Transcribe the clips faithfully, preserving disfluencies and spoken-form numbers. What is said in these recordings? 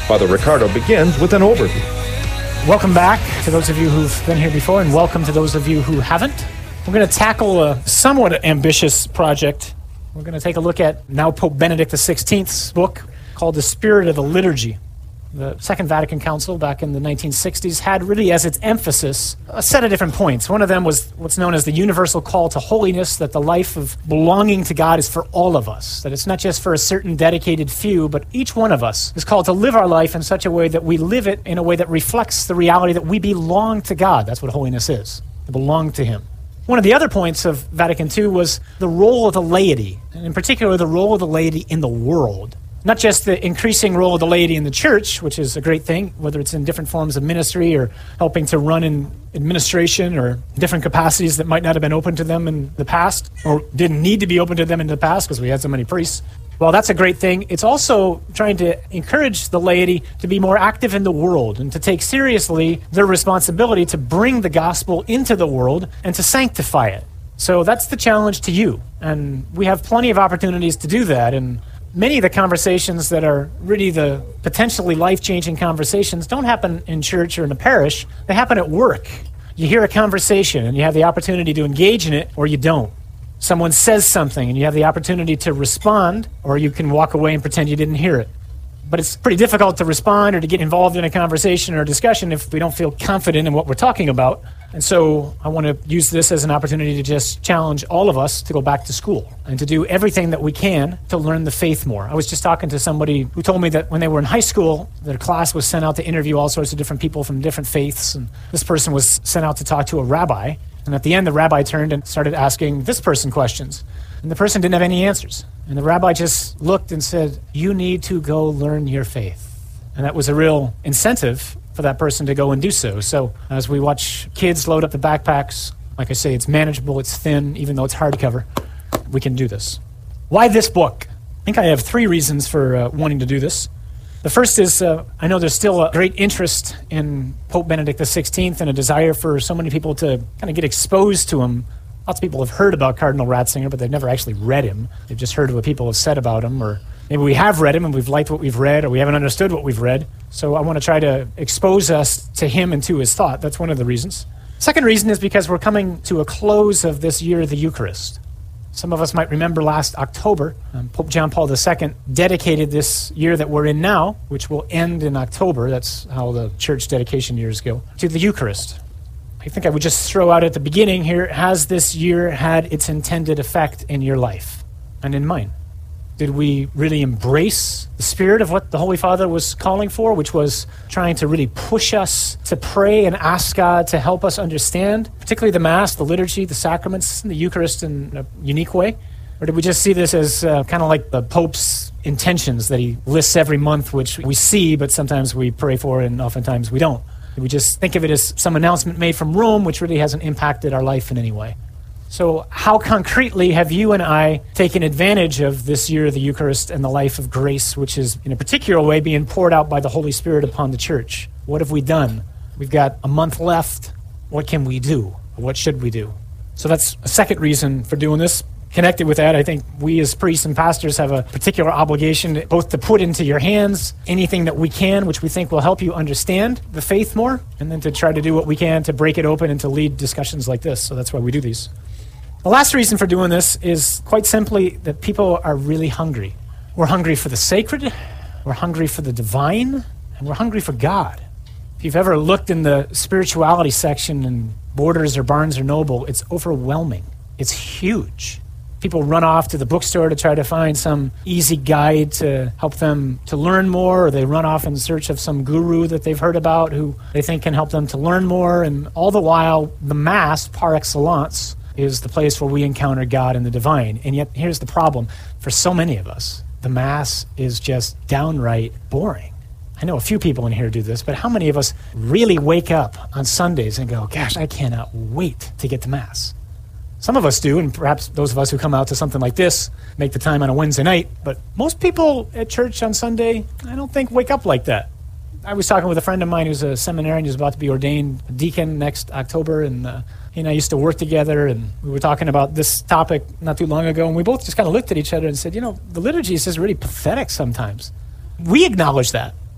Father Ricardo begins with an overview. Welcome back to those of you who've been here before, and welcome to those of you who haven't. We're going to tackle a somewhat ambitious project. We're going to take a look at now Pope Benedict the sixteenth's book called The Spirit of the Liturgy. The Second Vatican Council back in the nineteen sixties had really as its emphasis a set of different points. One of them was what's known as the universal call to holiness, that the life of belonging to God is for all of us, that it's not just for a certain dedicated few, but each one of us is called to live our life in such a way that we live it in a way that reflects the reality that we belong to God. That's what holiness is, to belong to Him. One of the other points of Vatican Two was the role of the laity, and in particular the role of the laity in the world. Not just the increasing role of the laity in the church, which is a great thing, whether it's in different forms of ministry or helping to run in administration or different capacities that might not have been open to them in the past or didn't need to be open to them in the past because we had so many priests. Well, that's a great thing. It's also trying to encourage the laity to be more active in the world and to take seriously their responsibility to bring the gospel into the world and to sanctify it. So that's the challenge to you. And we have plenty of opportunities to do that. And many of the conversations that are really the potentially life-changing conversations don't happen in church or in a parish. They happen at work. You hear a conversation and you have the opportunity to engage in it, or you don't. Someone says something and you have the opportunity to respond, or you can walk away and pretend you didn't hear it. But it's pretty difficult to respond or to get involved in a conversation or a discussion if we don't feel confident in what we're talking about. And so I want to use this as an opportunity to just challenge all of us to go back to school and to do everything that we can to learn the faith more. I was just talking to somebody who told me that when they were in high school, their class was sent out to interview all sorts of different people from different faiths. And this person was sent out to talk to a rabbi. And at the end, the rabbi turned and started asking this person questions. And the person didn't have any answers. And the rabbi just looked and said, "You need to go learn your faith." And that was a real incentive for that person to go and do so. So as we watch kids load up the backpacks, like I say, it's manageable, it's thin, even though it's hardcover, we can do this. Why this book? I think I have three reasons for uh, wanting to do this. The first is, uh, I know there's still a great interest in Pope Benedict the sixteenth and a desire for so many people to kind of get exposed to him. Lots of people have heard about Cardinal Ratzinger, but they've never actually read him. They've just heard what people have said about him, or maybe we have read him and we've liked what we've read, or we haven't understood what we've read. So I want to try to expose us to him and to his thought. That's one of the reasons. Second reason is because we're coming to a close of this year of the Eucharist. Some of us might remember last October, um, Pope John Paul the Second dedicated this year that we're in now, which will end in October, that's how the church dedication years go, to the Eucharist. I think I would just throw out at the beginning here, has this year had its intended effect in your life and in mine? Did we really embrace the spirit of what the Holy Father was calling for, which was trying to really push us to pray and ask God to help us understand, particularly the Mass, the liturgy, the sacraments, and the Eucharist in a unique way? Or did we just see this as uh, kind of like the Pope's intentions that he lists every month, which we see, but sometimes we pray for and oftentimes we don't? Did we just think of it as some announcement made from Rome, which really hasn't impacted our life in any way? So how concretely have you and I taken advantage of this year of the Eucharist and the life of grace, which is in a particular way being poured out by the Holy Spirit upon the church? What have we done? We've got a month left. What can we do? What should we do? So that's a second reason for doing this. Connected with that, I think we as priests and pastors have a particular obligation both to put into your hands anything that we can, which we think will help you understand the faith more, and then to try to do what we can to break it open and to lead discussions like this. So that's why we do these. The last reason for doing this is quite simply that people are really hungry. We're hungry for the sacred, we're hungry for the divine, and we're hungry for God. If you've ever looked in the spirituality section in Borders or Barnes or Noble, it's overwhelming. It's huge. People run off to the bookstore to try to find some easy guide to help them to learn more, or they run off in search of some guru that they've heard about who they think can help them to learn more. And all the while, the Mass, par excellence, is the place where we encounter God and the divine. And yet, here's the problem. For so many of us, the Mass is just downright boring. I know a few people in here do this, but how many of us really wake up on Sundays and go, gosh, I cannot wait to get to Mass? Some of us do, and perhaps those of us who come out to something like this make the time on a Wednesday night, but most people at church on Sunday, I don't think wake up like that. I was talking with a friend of mine who's a seminarian who's about to be ordained a deacon next October, and uh, he and I used to work together, and we were talking about this topic not too long ago, and we both just kind of looked at each other and said, you know, the liturgy is just really pathetic sometimes. We acknowledge that.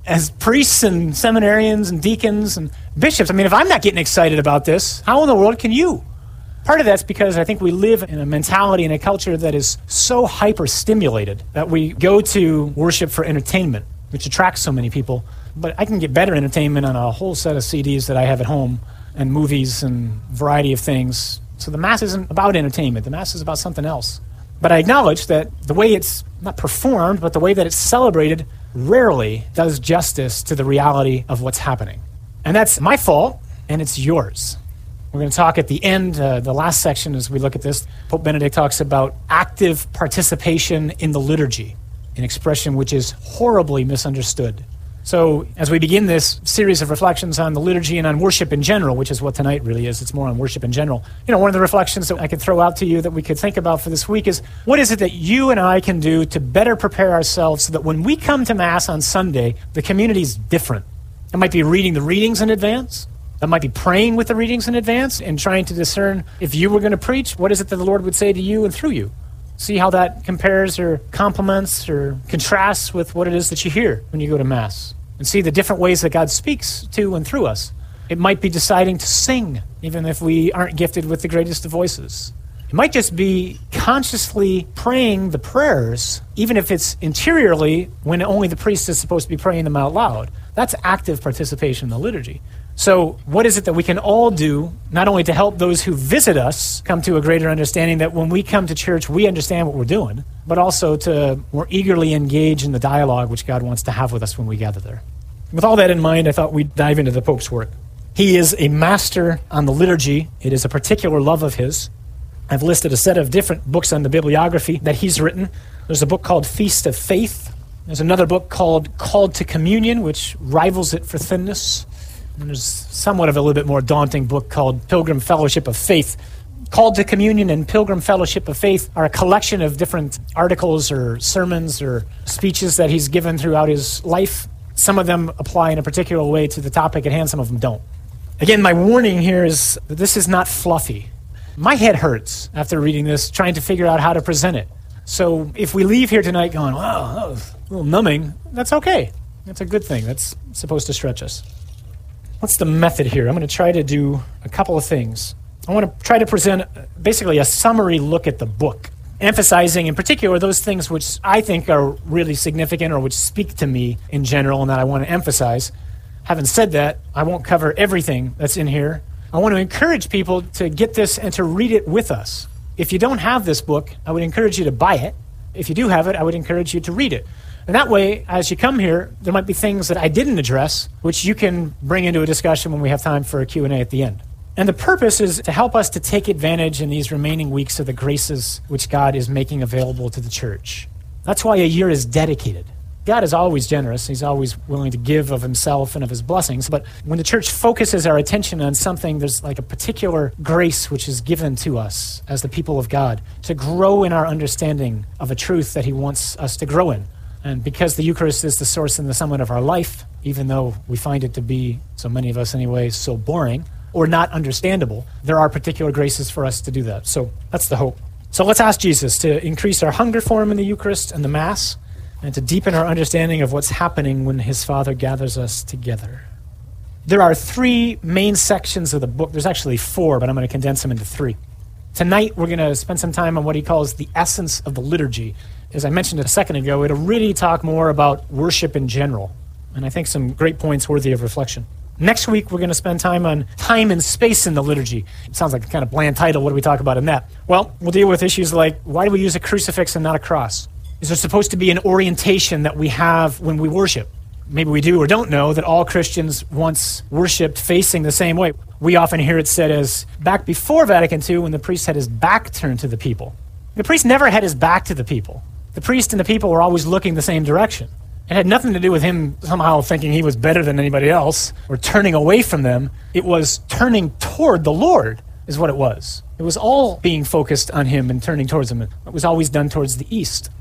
as priests and seminarians and deacons and bishops. I mean, if I'm not getting excited about this, how in the world can you? Part of that's because I think we live in a mentality and a culture that is so hyper-stimulated that we go to worship for entertainment, which attracts so many people. But I can get better entertainment on a whole set of C Ds that I have at home and movies and variety of things. So the Mass isn't about entertainment. The Mass is about something else. But I acknowledge that the way it's not performed, but the way that it's celebrated rarely does justice to the reality of what's happening. And that's my fault, and it's yours. We're going to talk at the end, uh, the last section as we look at this. Pope Benedict talks about active participation in the liturgy, an expression which is horribly misunderstood. So as we begin this series of reflections on the liturgy and on worship in general, which is what tonight really is, it's more on worship in general. You know, one of the reflections that I could throw out to you that we could think about for this week is, what is it that you and I can do to better prepare ourselves so that when we come to Mass on Sunday, the community's different? It might be reading the readings in advance. That might be praying with the readings in advance and trying to discern, if you were going to preach, what is it that the Lord would say to you and through you? See how that compares or complements or contrasts with what it is that you hear when you go to Mass. And see the different ways that God speaks to and through us. It might be deciding to sing, even if we aren't gifted with the greatest of voices. It might just be consciously praying the prayers, even if it's interiorly, when only the priest is supposed to be praying them out loud. That's active participation in the liturgy. So what is it that we can all do, not only to help those who visit us come to a greater understanding that when we come to church, we understand what we're doing, but also to more eagerly engage in the dialogue which God wants to have with us when we gather there. With all that in mind, I thought we'd dive into the Pope's work. He is a master on the liturgy. It is a particular love of his. I've listed a set of different books on the bibliography that he's written. There's a book called Feast of Faith. There's another book called Called to Communion, which rivals it for thinness. And there's somewhat of a little bit more daunting book called Pilgrim Fellowship of Faith. Called to Communion and Pilgrim Fellowship of Faith are a collection of different articles or sermons or speeches that he's given throughout his life. Some of them apply in a particular way to the topic at hand, some of them don't. Again, my warning here is that this is not fluffy. My head hurts after reading this, trying to figure out how to present it. So if we leave here tonight going, wow, that was a little numbing, that's okay. That's a good thing. That's supposed to stretch us. What's the method here? I'm going to try to do a couple of things. I want to try to present basically a summary look at the book, emphasizing in particular those things which I think are really significant or which speak to me in general and that I want to emphasize. Having said that, I won't cover everything that's in here. I want to encourage people to get this and to read it with us. If you don't have this book, I would encourage you to buy it. If you do have it, I would encourage you to read it. And that way, as you come here, there might be things that I didn't address, which you can bring into a discussion when we have time for a Q and A at the end. And the purpose is to help us to take advantage in these remaining weeks of the graces which God is making available to the church. That's why a year is dedicated. God is always generous. He's always willing to give of himself and of his blessings. But when the church focuses our attention on something, there's like a particular grace which is given to us as the people of God to grow in our understanding of a truth that he wants us to grow in. And because the Eucharist is the source and the summit of our life, even though we find it to be, so many of us anyway, so boring or not understandable, there are particular graces for us to do that. So that's the hope. So let's ask Jesus to increase our hunger for him in the Eucharist and the Mass, and to deepen our understanding of what's happening when his Father gathers us together. There are three main sections of the book. There's actually four, but I'm going to condense them into three. Tonight, we're going to spend some time on what he calls the essence of the liturgy. As I mentioned a second ago, it'll really talk more about worship in general, and I think some great points worthy of reflection. Next week, we're going to spend time on time and space in the liturgy. It sounds like a kind of bland title. What do we talk about in that? Well, we'll deal with issues like, why do we use a crucifix and not a cross? Is there supposed to be an orientation that we have when we worship? Maybe we do or don't know that all Christians once worshipped facing the same way. We often hear it said as back before Vatican Two when the priest had his back turned to the people. The priest never had his back to the people. The priest and the people were always looking the same direction. It had nothing to do with him somehow thinking he was better than anybody else or turning away from them. It was turning toward the Lord is what it was. It was all being focused on him and turning towards him. It was always done towards the east.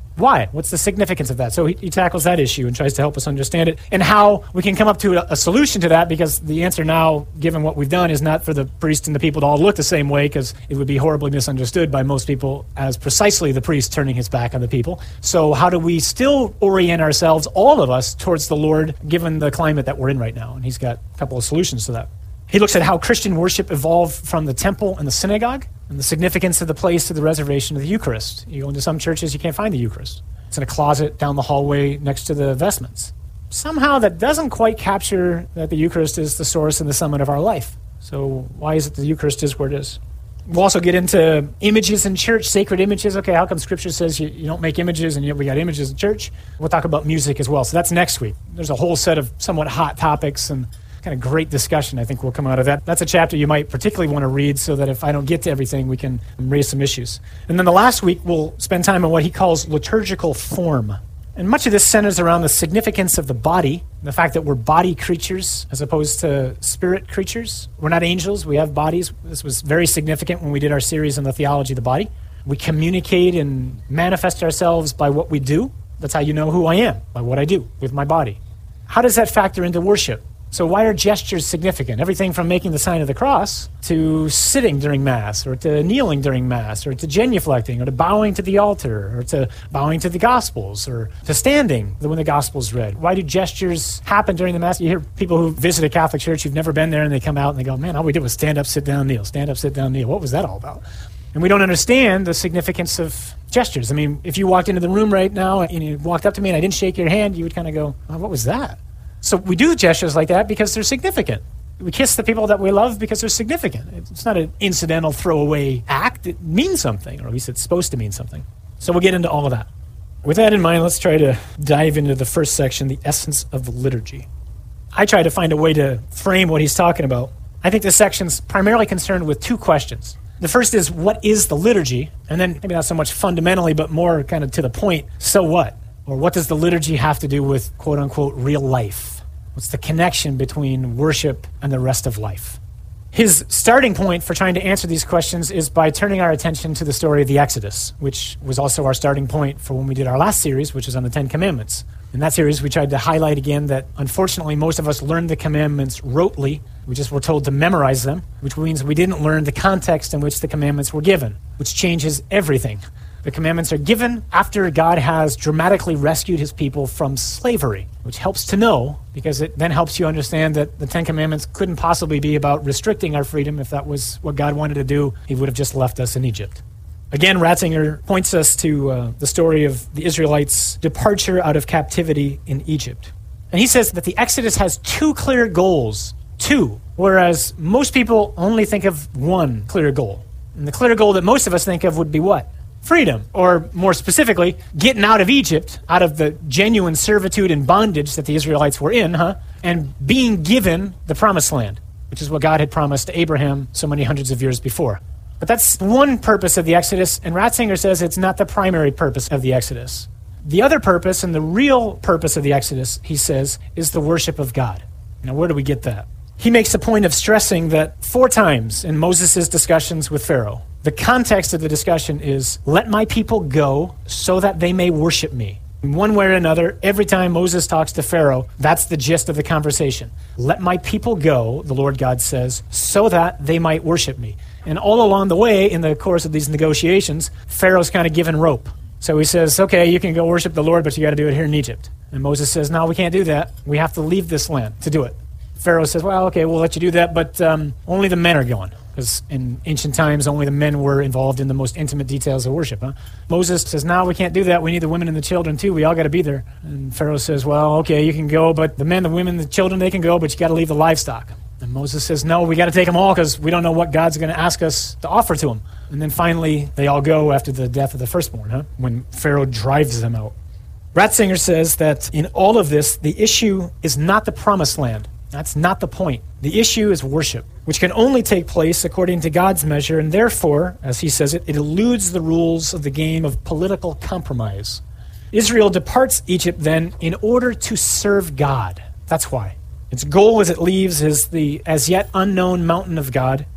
Why? What's the significance of that? So he, he tackles that issue and tries to help us understand it and how we can come up to a, a solution to that, because the answer now, given what we've done, is not for the priest and the people to all look the same way, because it would be horribly misunderstood by most people as precisely the priest turning his back on the people. So how do we still orient ourselves, all of us, towards the Lord, given the climate that we're in right now? And he's got a couple of solutions to that. He looks at how Christian worship evolved from the temple and the synagogue, and the significance of the place to the reservation of the Eucharist. You go into some churches, you can't find the Eucharist. It's in a closet down the hallway next to the vestments. Somehow that doesn't quite capture that the Eucharist is the source and the summit of our life. So why is it the Eucharist is where it is? We'll also get into images in church, sacred images. Okay, how come Scripture says you, you don't make images, and yet we got images in church? We'll talk about music as well. So that's next week. There's a whole set of somewhat hot topics and kind of great discussion, I think, will come out of that. That's a chapter you might particularly want to read, so that if I don't get to everything, we can raise some issues. And then the last week, we'll spend time on what he calls liturgical form. And much of this centers around the significance of the body, the fact that we're body creatures as opposed to spirit creatures. We're not angels, we have bodies. This was very significant when we did our series on the theology of the body. We communicate and manifest ourselves by what we do. That's how you know who I am, by what I do with my body. How does that factor into worship? So why are gestures significant? Everything from making the sign of the cross to sitting during Mass, or to kneeling during Mass, or to genuflecting, or to bowing to the altar, or to bowing to the Gospels, or to standing when the Gospel's read. Why do gestures happen during the Mass? You hear people who visit a Catholic church who've never been there, and they come out and they go, man, all we did was stand up, sit down, kneel, stand up, sit down, kneel. What was that all about? And we don't understand the significance of gestures. I mean, if you walked into the room right now and you walked up to me and I didn't shake your hand, you would kind of go, oh, what was that? So we do gestures like that because they're significant. We kiss the people that we love because they're significant. It's not an incidental throwaway act. It means something, or at least it's supposed to mean something. So we'll get into all of that. With that in mind, let's try to dive into the first section, the essence of the liturgy. I try to find a way to frame what he's talking about. I think this section's primarily concerned with two questions. The first is, what is the liturgy? And then maybe not so much fundamentally, but more kind of to the point, so what? Or what does the liturgy have to do with, quote-unquote, real life? What's the connection between worship and the rest of life? His starting point for trying to answer these questions is by turning our attention to the story of the Exodus, which was also our starting point for when we did our last series, which is on the Ten Commandments. In that series, we tried to highlight again that, unfortunately, most of us learned the commandments rotely. We just were told to memorize them, which means we didn't learn the context in which the commandments were given, which changes everything. The commandments are given after God has dramatically rescued his people from slavery, which helps to know, because it then helps you understand that the Ten Commandments couldn't possibly be about restricting our freedom. If that was what God wanted to do, he would have just left us in Egypt. Again, Ratzinger points us to uh, the story of the Israelites' departure out of captivity in Egypt. And he says that the Exodus has two clear goals, two, whereas most people only think of one clear goal. And the clear goal that most of us think of would be what? Freedom, or more specifically, getting out of Egypt, out of the genuine servitude and bondage that the Israelites were in, huh? And being given the promised land, which is what God had promised to Abraham so many hundreds of years before. But that's one purpose of the Exodus, and Ratzinger says it's not the primary purpose of the Exodus. The other purpose, and the real purpose of the Exodus, he says, is the worship of God. Now, where do we get that? He makes a point of stressing that four times in Moses' discussions with Pharaoh, the context of the discussion is, let my people go so that they may worship me. In one way or another, every time Moses talks to Pharaoh, that's the gist of the conversation. Let my people go, the Lord God says, so that they might worship me. And all along the way, in the course of these negotiations, Pharaoh's kind of given rope. So he says, okay, you can go worship the Lord, but you got to do it here in Egypt. And Moses says, no, we can't do that. We have to leave this land to do it. Pharaoh says, well, okay, we'll let you do that, but um, only the men are going. Because in ancient times, only the men were involved in the most intimate details of worship. Huh? Moses says, no, we can't do that. We need the women and the children too. We all got to be there. And Pharaoh says, well, okay, you can go, but the men, the women, the children, they can go, but you got to leave the livestock. And Moses says, no, we got to take them all because we don't know what God's going to ask us to offer to them. And then finally, they all go after the death of the firstborn, huh? When Pharaoh drives them out. Ratzinger says that in all of this, the issue is not the promised land. That's not the point. The issue is worship, which can only take place according to God's measure, and therefore, as he says it, it eludes the rules of the game of political compromise. Israel departs Egypt then in order to serve God. That's why. Its goal as it leaves is the as yet unknown mountain of God,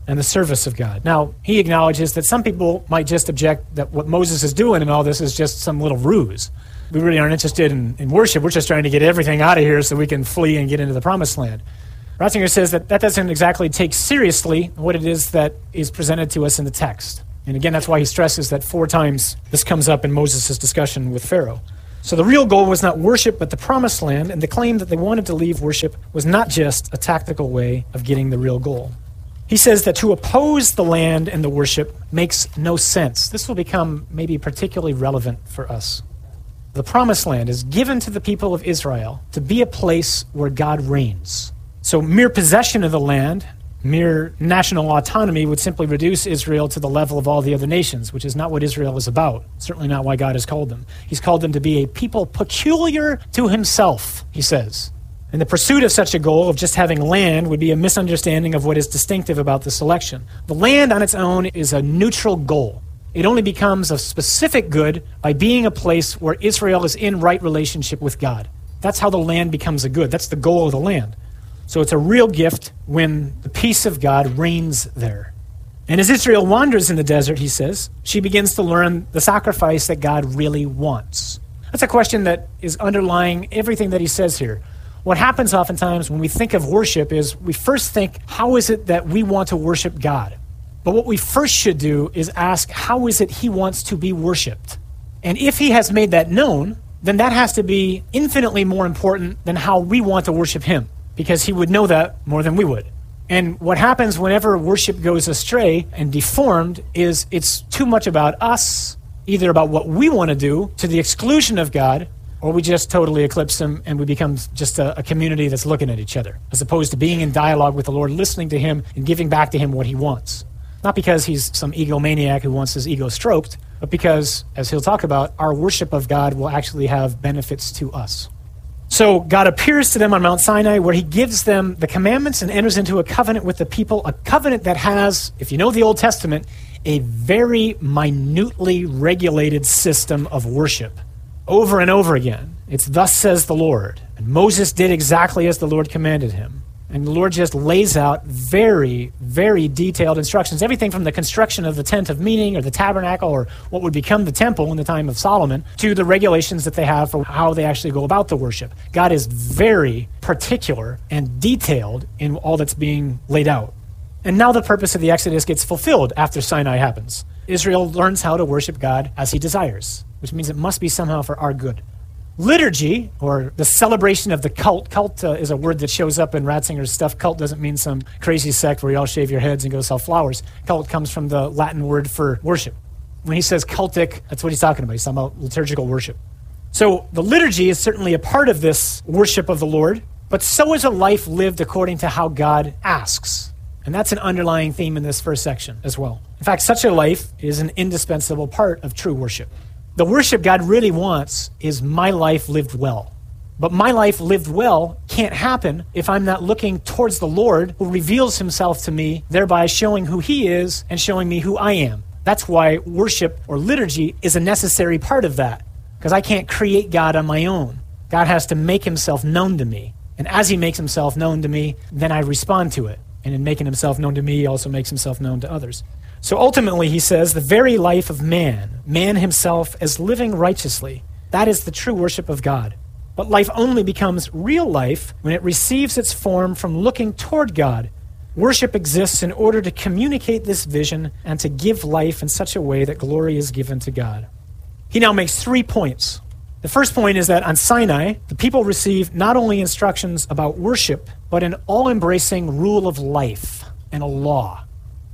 and the service of God. Now, he acknowledges that some people might just object that what Moses is doing and all this is just some little ruse. We really aren't interested in, in worship. We're just trying to get everything out of here so we can flee and get into the promised land. Ratzinger says that that doesn't exactly take seriously what it is that is presented to us in the text. And again, that's why he stresses that four times this comes up in Moses' discussion with Pharaoh. So the real goal was not worship, but the promised land, and the claim that they wanted to leave worship was not just a tactical way of getting the real goal. He says that to oppose the land and the worship makes no sense. This will become maybe particularly relevant for us. The promised land is given to the people of Israel to be a place where God reigns. So mere possession of the land, mere national autonomy would simply reduce Israel to the level of all the other nations, which is not what Israel is about. Certainly not why God has called them. He's called them to be a people peculiar to himself, he says. And the pursuit of such a goal of just having land would be a misunderstanding of what is distinctive about the selection. The land on its own is a neutral goal. It only becomes a specific good by being a place where Israel is in right relationship with God. That's how the land becomes a good. That's the goal of the land. So it's a real gift when the peace of God reigns there. And as Israel wanders in the desert, he says, she begins to learn the sacrifice that God really wants. That's a question that is underlying everything that he says here. What happens oftentimes when we think of worship is we first think, how is it that we want to worship God? But what we first should do is ask, how is it he wants to be worshiped? And if he has made that known, then that has to be infinitely more important than how we want to worship him, because he would know that more than we would. And what happens whenever worship goes astray and deformed is it's too much about us, either about what we want to do to the exclusion of God, or we just totally eclipse him and we become just a, a community that's looking at each other, as opposed to being in dialogue with the Lord, listening to him and giving back to him what he wants. Not because he's some egomaniac who wants his ego stroked, but because, as he'll talk about, our worship of God will actually have benefits to us. So God appears to them on Mount Sinai where he gives them the commandments and enters into a covenant with the people, a covenant that has, if you know the Old Testament, a very minutely regulated system of worship. Over and over again, it's thus says the Lord. And Moses did exactly as the Lord commanded him. And the Lord just lays out very, very detailed instructions, everything from the construction of the tent of meeting or the tabernacle or what would become the temple in the time of Solomon to the regulations that they have for how they actually go about the worship. God is very particular and detailed in all that's being laid out. And now the purpose of the Exodus gets fulfilled after Sinai happens. Israel learns how to worship God as he desires, which means it must be somehow for our good. Liturgy, or the celebration of the cult. Cult uh, is a word that shows up in Ratzinger's stuff. Cult doesn't mean some crazy sect where you all shave your heads and go sell flowers. Cult comes from the Latin word for worship. When he says cultic, that's what he's talking about. He's talking about liturgical worship. So the liturgy is certainly a part of this worship of the Lord, but so is a life lived according to how God asks. And that's an underlying theme in this first section as well. In fact, such a life is an indispensable part of true worship. The worship God really wants is my life lived well. But my life lived well can't happen if I'm not looking towards the Lord who reveals himself to me, thereby showing who he is and showing me who I am. That's why worship or liturgy is a necessary part of that, because I can't create God on my own. God has to make himself known to me. And as he makes himself known to me, then I respond to it. And in making himself known to me, he also makes himself known to others. So ultimately, he says, the very life of man, man himself as living righteously, that is the true worship of God. But life only becomes real life when it receives its form from looking toward God. Worship exists in order to communicate this vision and to give life in such a way that glory is given to God. He now makes three points. The first point is that on Sinai, the people receive not only instructions about worship, but an all-embracing rule of life and a law.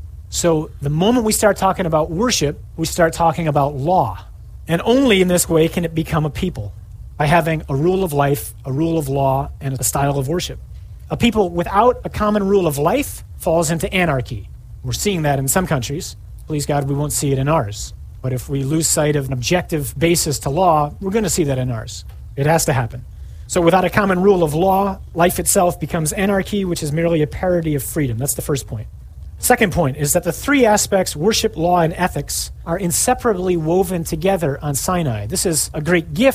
So the moment we start talking about worship, we start talking about law. And only in this way can it become a people, by having a rule of life, a rule of law, and a style of worship. A people without a common rule of life falls into anarchy. We're seeing that in some countries. Please God, we won't see it in ours. But if we lose sight of an objective basis to law, we're going to see that in ours. It has to happen. So without a common rule of law, life itself becomes anarchy, which is merely a parody of freedom. That's the first point. Second point is that the three aspects, worship, law, and ethics, are inseparably woven together on Sinai. This is a great gift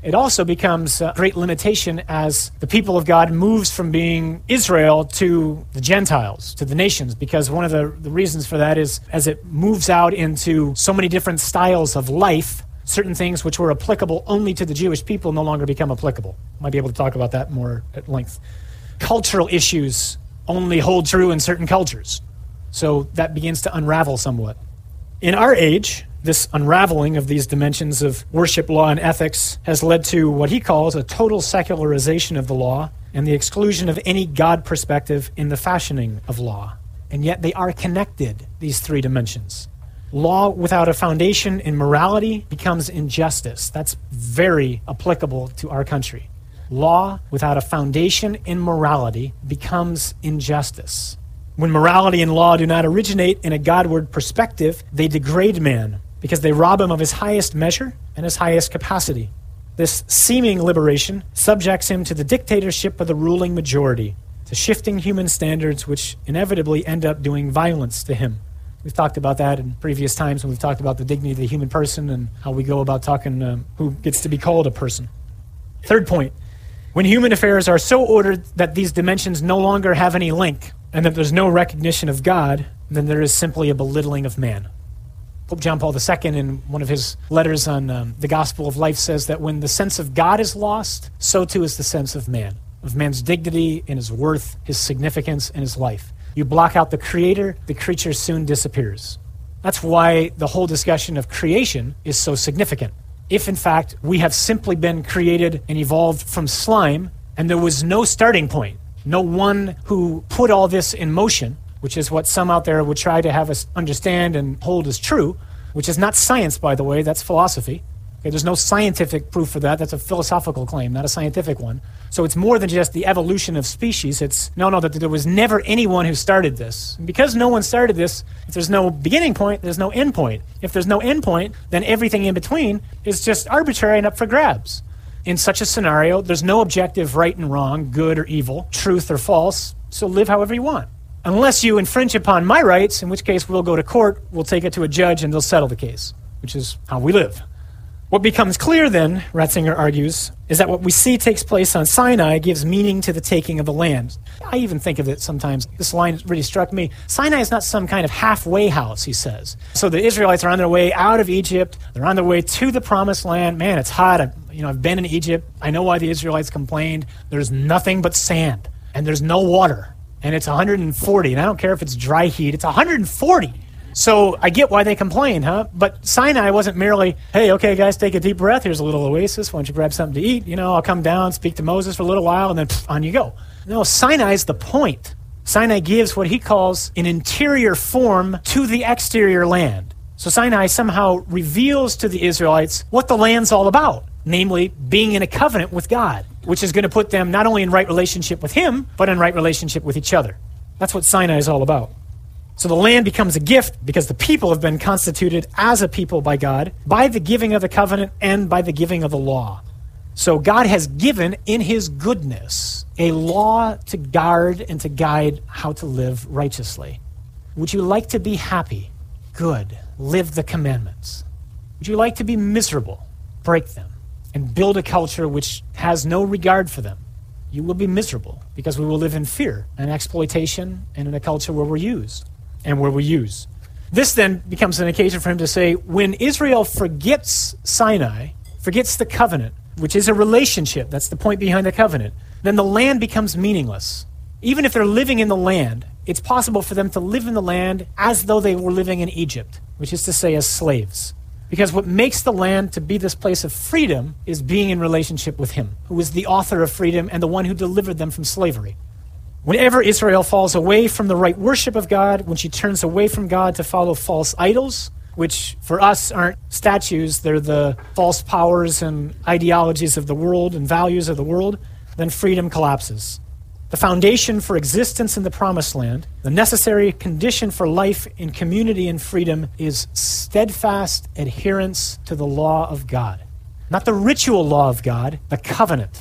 It also becomes a great limitation as the people of God moves from being Israel to the Gentiles, to the nations, because one of the, the reasons for that is as it moves out into so many different styles of life, certain things which were applicable only to the Jewish people no longer become applicable. Might be able to talk about that more at length. Cultural issues only hold true in certain cultures. So that begins to unravel somewhat. In our age, this unraveling of these dimensions of worship, law, and ethics has led to what he calls a total secularization of the law and the exclusion of any God perspective in the fashioning of law. And yet they are connected, these three dimensions. Law without a foundation in morality becomes injustice. That's very applicable to our country. Law without a foundation in morality becomes injustice. When morality and law do not originate in a Godward perspective, they degrade man because they rob him of his highest measure and his highest capacity. This seeming liberation subjects him to the dictatorship of the ruling majority, to shifting human standards which inevitably end up doing violence to him. We've talked about that in previous times when we've talked about the dignity of the human person and how we go about talking um, who gets to be called a person. Third point, when human affairs are so ordered that these dimensions no longer have any link and that there's no recognition of God, then there is simply a belittling of man. Pope John Paul the Second, in one of his letters on um, the Gospel of Life, says that when the sense of God is lost, so too is the sense of man, of man's dignity and his worth, his significance, and his life. You block out the Creator, the creature soon disappears. That's why the whole discussion of creation is so significant. If, in fact, we have simply been created and evolved from slime, and there was no starting point, no one who put all this in motion, which is what some out there would try to have us understand and hold as true, which is not science, by the way, that's philosophy. Okay, there's no scientific proof for that. That's a philosophical claim, not a scientific one. So it's more than just the evolution of species. It's, no, no, that there was never anyone who started this. And because no one started this, if there's no beginning point, there's no end point. If there's no end point, then everything in between is just arbitrary and up for grabs. In such a scenario, there's no objective right and wrong, good or evil, truth or false, so live however you want. Unless you infringe upon my rights, in which case we'll go to court, we'll take it to a judge, and they'll settle the case, which is how we live. What becomes clear then, Ratzinger argues, is that what we see takes place on Sinai gives meaning to the taking of the land. I even think of it sometimes. This line really struck me. Sinai is not some kind of halfway house, he says. So the Israelites are on their way out of Egypt. They're on their way to the promised land. Man, it's hot. I, you know, I've been in Egypt. I know why the Israelites complained. There's nothing but sand, and there's no water. And it's one hundred forty, and I don't care if it's dry heat. It's one hundred forty. So I get why they complain, huh? But Sinai wasn't merely, hey, okay, guys, take a deep breath. Here's a little oasis. Why don't you grab something to eat? You know, I'll come down, speak to Moses for a little while, and then pff, on you go. No, Sinai's the point. Sinai gives what he calls an interior form to the exterior land. So Sinai somehow reveals to the Israelites what the land's all about, namely being in a covenant with God, which is going to put them not only in right relationship with him, but in right relationship with each other. That's what Sinai is all about. So the land becomes a gift because the people have been constituted as a people by God, by the giving of the covenant and by the giving of the law. So God has given in his goodness a law to guard and to guide how to live righteously. Would you like to be happy? Good. Live the commandments. Would you like to be miserable? Break them and build a culture which has no regard for them. You will be miserable because we will live in fear and exploitation and in a culture where we're used and where we use. This then becomes an occasion for him to say, when Israel forgets Sinai, forgets the covenant, which is a relationship, that's the point behind the covenant, then the land becomes meaningless. Even if they're living in the land, it's possible for them to live in the land as though they were living in Egypt, which is to say as slaves. Because what makes the land to be this place of freedom is being in relationship with him, who is the author of freedom and the one who delivered them from slavery. Whenever Israel falls away from the right worship of God, when she turns away from God to follow false idols, which for us aren't statues, they're the false powers and ideologies of the world and values of the world, then freedom collapses. The foundation for existence in the promised land, the necessary condition for life in community and freedom, is steadfast adherence to the law of God. Not the ritual law of God, the covenant.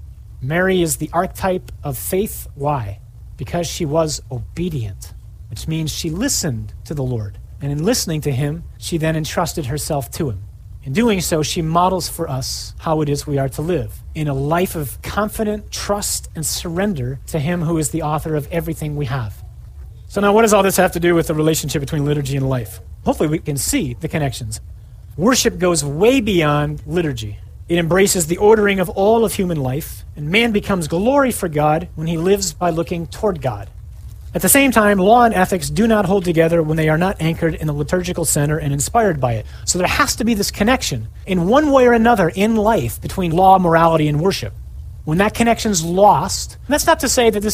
Mary is the archetype of faith. Why? Because she was obedient, which means she listened to the Lord. And in listening to him, she then entrusted herself to him In doing so, she models for us how it is we are to live in a life of confident trust and surrender to him who is the author of everything we have. So now what does all this have to do with the relationship between liturgy and life? Hopefully we can see the connections. Worship goes way beyond liturgy. It embraces the ordering of all of human life, and man becomes glory for God when he lives by looking toward God. At the same time, law and ethics do not hold together when they are not anchored in the liturgical center and inspired by it. So there has to be this connection in one way or another in life between law, morality, and worship. When that connection's lost, and that's not to say that this